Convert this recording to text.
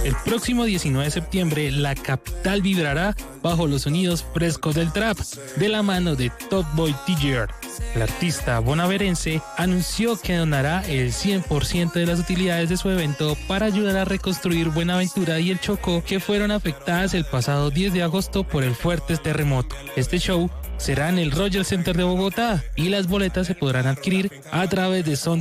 El próximo 19 de septiembre, la capital vibrará bajo los sonidos frescos del trap, de la mano de Top Boy TJR. El artista bonaerense anunció que donará el 100% de las utilidades de su evento para ayudar a reconstruir Buenaventura y el Chocó, que fueron afectadas el pasado 10 de agosto por el fuerte terremoto. Este show será en el Royal Center de Bogotá y las boletas se podrán adquirir a través de Son